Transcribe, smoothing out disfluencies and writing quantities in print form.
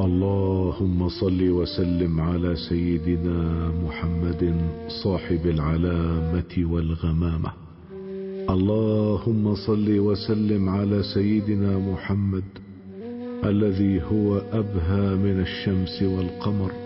اللهم صل وسلم على سيدنا محمد صاحب العلامة والغمامة. اللهم صل وسلم على سيدنا محمد الذي هو أبهى من الشمس والقمر،